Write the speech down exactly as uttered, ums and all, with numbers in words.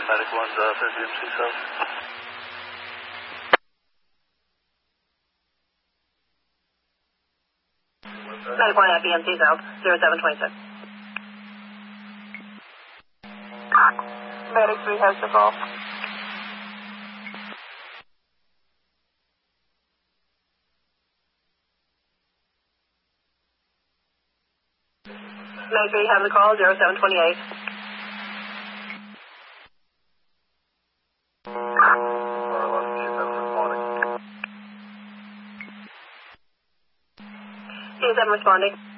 Medic one's uh, thirty M C south. Medic one at B M C south, zero seven twenty-six. Medic three has the call. Medic three have the call, zero seven twenty-eight. C seven responding.